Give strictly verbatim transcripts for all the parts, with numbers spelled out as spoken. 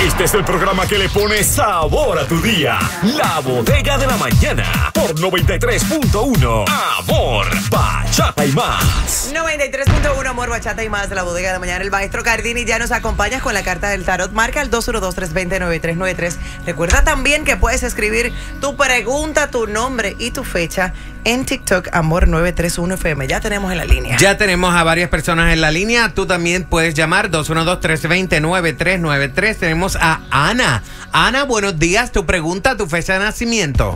Este es el programa que le pone sabor a tu día. La Bodega de la Mañana por noventa y tres punto uno. Amor, bachata y más. noventa y tres punto uno, Amor, bachata y más de La Bodega de la Mañana. El maestro Cardini ya nos acompaña con la carta del tarot. Marca el dos uno dos, tres dos cero, nueve tres nueve tres. Recuerda también que puedes escribir tu pregunta, tu nombre y tu fecha en TikTok, Amor nueve tres uno F M. Ya tenemos en la línea. Ya tenemos a varias personas en la línea. Tú también puedes llamar dos uno dos, tres dos cero, nueve tres nueve tres. Tenemos a Ana. Ana, buenos días. Tu pregunta, tu fecha de nacimiento.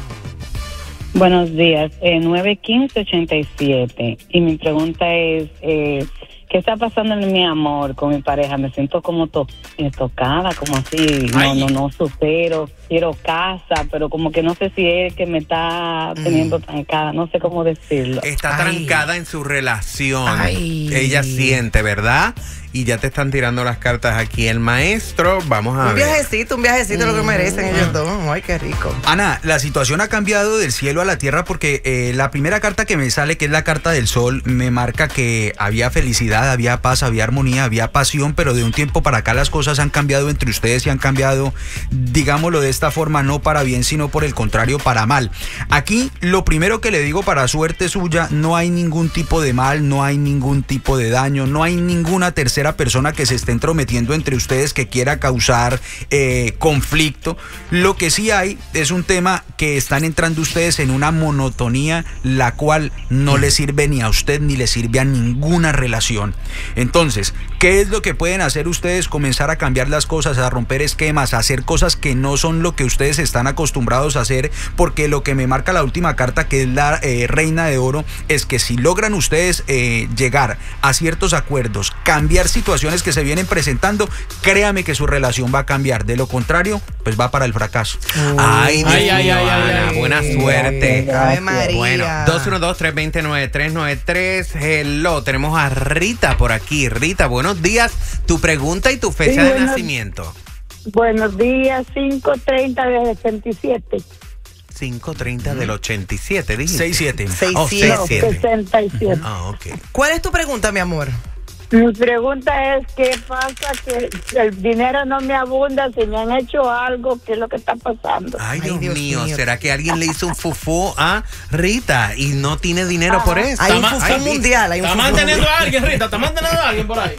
Buenos días, eh, nueve quince ochenta y siete. Y mi pregunta es, eh, ¿qué está pasando en mi amor con mi pareja? Me siento como to eh, tocada, como así, no, Ay. no, no supero, quiero casa, pero como que no sé si es que me está teniendo mm. trancada, no sé cómo decirlo. Está Ay. trancada en su relación. Ay. Ella siente, ¿verdad? Y ya te están tirando las cartas aquí el maestro. Vamos a Un ver. viajecito, un viajecito, lo que merecen ellos dos. Ay, qué rico. Ana, la situación ha cambiado del cielo a la tierra porque eh, la primera carta que me sale, que es la carta del sol, me marca que había felicidad, había paz, había armonía, había pasión, pero de un tiempo para acá las cosas han cambiado entre ustedes y han cambiado, digámoslo de esta forma, no para bien, sino por el contrario, para mal. Aquí, lo primero que le digo para suerte suya, no hay ningún tipo de mal, no hay ningún tipo de daño, no hay ninguna tercera persona que se esté entrometiendo entre ustedes que quiera causar eh, conflicto. Lo que sí hay es un tema que están entrando ustedes en una monotonía la cual no le sirve ni a usted ni le sirve a ninguna relación. Entonces, ¿qué es lo que pueden hacer ustedes? Comenzar a cambiar las cosas, a romper esquemas, a hacer cosas que no son lo que ustedes están acostumbrados a hacer, porque lo que me marca la última carta, que es la eh, reina de oro, es que si logran ustedes eh, llegar a ciertos acuerdos, cambiar situaciones que se vienen presentando, créame que su relación va a cambiar. De lo contrario, pues va para el fracaso. Uh, ay, Dios ay, ay, mío, ay, Ana, ay, buena ay, suerte. Ave María. Bueno, dos uno dos, tres dos cero, nueve tres nueve tres. Hello, tenemos a Rita por aquí. Rita, buenos días. Tu pregunta y tu fecha Sí, de buenos, nacimiento. Buenos días, cinco treinta del ochenta y siete. cinco treinta del ochenta y siete, dijiste. seis siete. Oh, seis No, siete. sesenta y siete. Ah, ok. ¿Cuál es tu pregunta, mi amor? Mi pregunta es, ¿qué pasa? Que el dinero no me abunda, si me han hecho algo, ¿qué es lo que está pasando? Ay, Dios, Ay, Dios mío. mío. ¿Será que alguien le hizo un fufú a Rita y no tiene dinero por eso? Hay un Está ma- fufú ay, mundial. Hay un Está fufú manteniendo mundial. a alguien, Rita. Está manteniendo a alguien por ahí.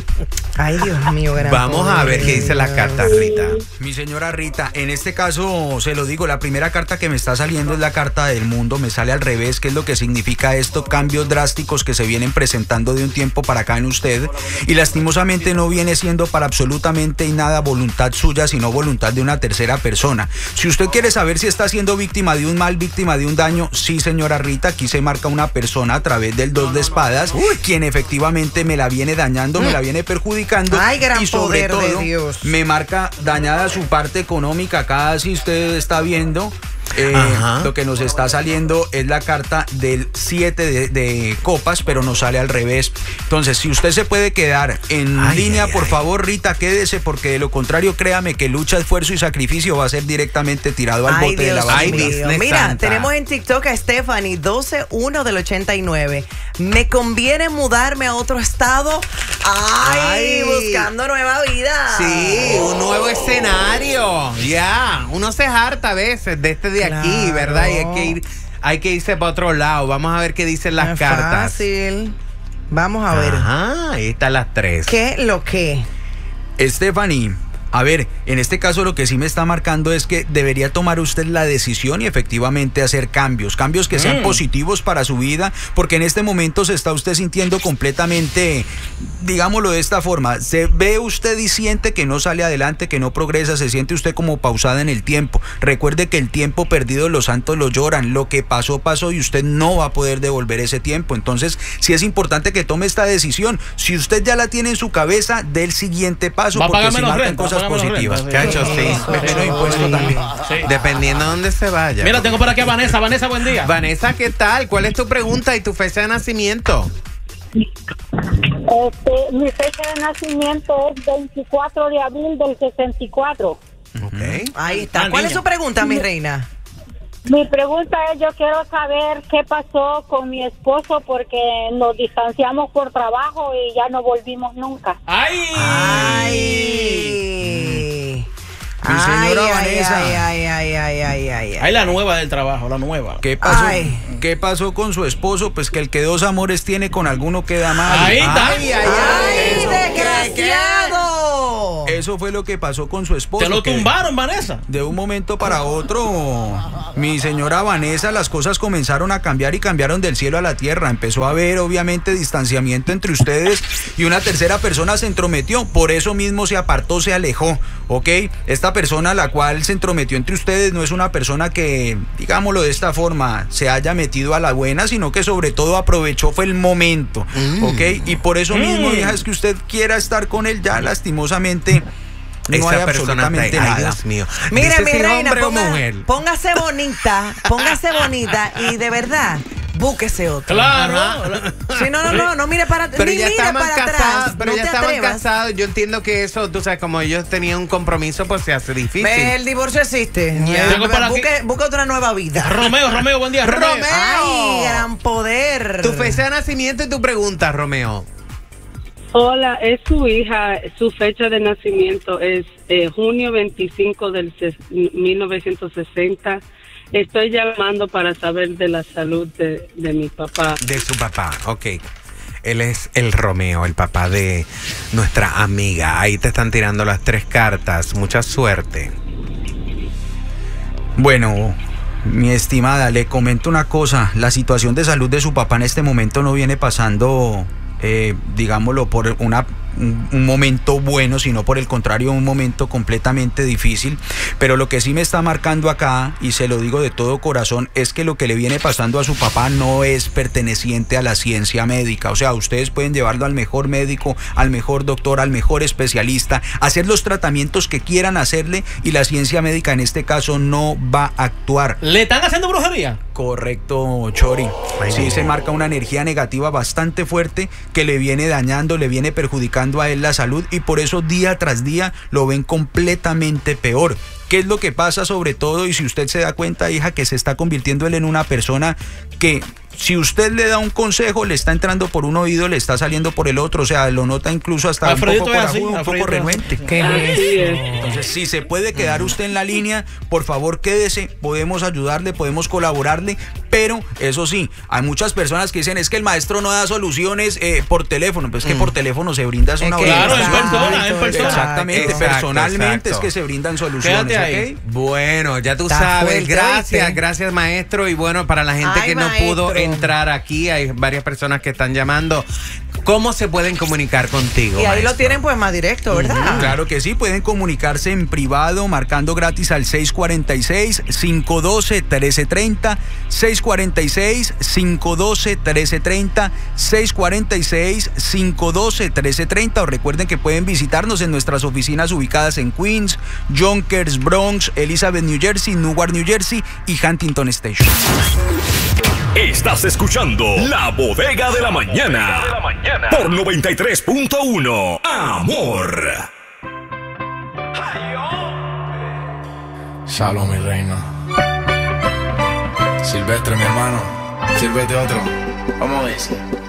Ay, Dios mío, gran Vamos a ver qué dice la poder. carta, Rita. Mi señora Rita, en este caso se lo digo, la primera carta que me está saliendo es la carta del mundo, me sale al revés. ¿Qué es lo que significa esto? Cambios drásticos que se vienen presentando de un tiempo para acá en usted, y lastimosamente no viene siendo para absolutamente nada voluntad suya, sino voluntad de una tercera persona. Si usted quiere saber si está siendo víctima de un mal, víctima de un daño, sí, señora Rita, aquí se marca una persona a través del dos de espadas, quien efectivamente me la viene dañando, me la viene perjudicando. Ay, gran y sobre poder de todo, Dios. me marca dañada su parte económica. Acá, si usted está viendo, eh, Ajá. lo que nos está saliendo es la carta del siete de, de copas, pero nos sale al revés. Entonces, si usted se puede quedar en Ay, línea, ay, por ay. favor, Rita, quédese, porque de lo contrario, créame que lucha, esfuerzo y sacrificio va a ser directamente tirado al Ay, bote de la Dios basura. Ay, mío. Disney Mira, Santa. tenemos en TikTok a Stephanie, doce uno del ochenta y nueve. ¿Me conviene mudarme a otro estado? Ay, Ay. buscando nueva vida. Sí, un nuevo escenario. Ya, uno se harta a veces de este de aquí, Claro. ¿verdad? Y hay que ir, hay que irse para otro lado. Vamos a ver qué dicen las No es cartas. fácil. Vamos a ver. Ajá, ahí están las tres. ¿Qué lo que? Stephanie, a ver, en este caso lo que sí me está marcando es que debería tomar usted la decisión y efectivamente hacer cambios, cambios que sean Mm. positivos para su vida, porque en este momento se está usted sintiendo completamente, digámoslo de esta forma, se ve usted y siente que no sale adelante, que no progresa, se siente usted como pausada en el tiempo. Recuerde que el tiempo perdido los santos lo lloran, lo que pasó, pasó y usted no va a poder devolver ese tiempo. Entonces, sí es importante que tome esta decisión. Si usted ya la tiene en su cabeza, dé el siguiente paso, Va a porque pagar si menos marcan renta, cosas va a pagar menos positivas. renta, sí. Cacho, sí. Menos impuesto también. Sí. Dependiendo de dónde se vaya. Mira, tengo por aquí a Vanessa. Vanessa, buen día. Vanessa, ¿qué tal? ¿Cuál es tu pregunta y tu fecha de nacimiento? Este, mi fecha de nacimiento es veinticuatro de abril del sesenta y cuatro. Ok. Ahí está. Ah, ¿Cuál niña. es su pregunta, mi reina? Mi pregunta es, yo quiero saber qué pasó con mi esposo porque nos distanciamos por trabajo y ya no volvimos nunca. ¡Ay! Ay. Señora ay, Vanessa. Ay, ay, ay, ay, ay, ay, Ahí la nueva del trabajo, la nueva. ¿Qué pasó? Ay. ¿Qué pasó con su esposo? Pues que el que dos amores tiene con alguno queda mal. Ahí está. Ay, ay, ay, Eso, desgraciado. Eso fue lo que pasó con su esposo. Te lo que tumbaron, Vanessa. De un momento para otro, mi señora Vanessa, las cosas comenzaron a cambiar y cambiaron del cielo a la tierra. Empezó a haber, obviamente, distanciamiento entre ustedes y una tercera persona se entrometió. Por eso mismo se apartó, se alejó, ¿ok? Esta persona, la cual se entrometió entre ustedes, no es una persona que, digámoslo de esta forma, se haya metido a la buena, sino que sobre todo aprovechó fue el momento, Mm. ¿ok? Y por eso mismo, Mm. hija, es que usted quiera estar con él ya, lastimosamente. No hay Esa persona está absolutamente ahí. Ay, nada. Dios mío. Mire, Dice mi si reina, hombre o ponga- mujer. póngase bonita, póngase bonita y de verdad, búsquese otro. Claro. Sí, no, no, no, no mire para atrás. Pero ni ya mire estaban para casados, atrás. pero no ya te estaban atrevas. casados. Yo entiendo que eso, tú sabes, como ellos tenían un compromiso, pues se hace difícil. Ve, el divorcio existe. Ya. Eh, Tengo por aquí- busque, busque otra nueva vida. Romeo, Romeo, buen día, Romeo. Romeo. Ay, gran poder. Tu fecha de nacimiento y tu pregunta, Romeo. Hola, es su hija, su fecha de nacimiento es eh, junio veinticinco del ses- mil novecientos sesenta. Estoy llamando para saber de la salud de, de mi papá. De su papá, ok. Él es el Romeo, el papá de nuestra amiga. Ahí te están tirando las tres cartas. Mucha suerte. Bueno, mi estimada, le comento una cosa. La situación de salud de su papá en este momento no viene pasando, eh, digámoslo, por una, un, un momento bueno, sino por el contrario, un momento completamente difícil. Pero lo que sí me está marcando acá, y se lo digo de todo corazón, es que lo que le viene pasando a su papá no es perteneciente a la ciencia médica. O sea, ustedes pueden llevarlo al mejor médico, al mejor doctor, al mejor especialista, hacer los tratamientos que quieran hacerle, y la ciencia médica en este caso no va a actuar. ¿Le están haciendo brujería? Correcto, Chori. Ay, Sí, no. se marca una energía negativa bastante fuerte que le viene dañando, le viene perjudicando a él la salud, y por eso día tras día lo ven completamente peor. ¿Qué es lo que pasa sobre todo? Y si usted se da cuenta, hija, que se está convirtiendo él en una persona que, si usted le da un consejo, le está entrando por un oído, le está saliendo por el otro, o sea, lo nota incluso hasta Alfredito un poco es así, corajudo, un Alfredito poco es así. renuente. ¿Qué Así es. Entonces, si se puede quedar usted en la línea, por favor quédese, podemos ayudarle, podemos colaborarle, pero eso sí, hay muchas personas que dicen, es que el maestro no da soluciones eh, por teléfono, pues es que por teléfono se brinda es Es una que- Claro, en orientación. persona, en persona. Exactamente, Exacto, personalmente exacto. es que se brindan soluciones, Quédate ahí. ¿ok? Bueno, ya tú Está sabes. fuerte, Gracias, ¿viste? gracias, maestro. Y bueno, para la gente Ay, que no maestro. pudo entrar aquí, hay varias personas que están llamando. ¿Cómo se pueden comunicar contigo? Y ahí lo maestro? tienen pues más directo, ¿verdad? Claro que sí, pueden comunicarse en privado marcando gratis al seis cuatro seis, cinco uno dos, uno tres tres cero, seis cuatro seis, cinco uno dos, uno tres tres cero, seis cuatro seis, cinco uno dos, uno tres tres cero, o recuerden que pueden visitarnos en nuestras oficinas ubicadas en Queens, Yonkers, Bronx, Elizabeth, New Jersey, Newark, New Jersey y Huntington Station. Estás escuchando La Bodega de la Mañana por noventa y tres punto uno Amor. Shalom, mi reina. Silvestre, mi hermano. Sírvete otro. Vamos a ver.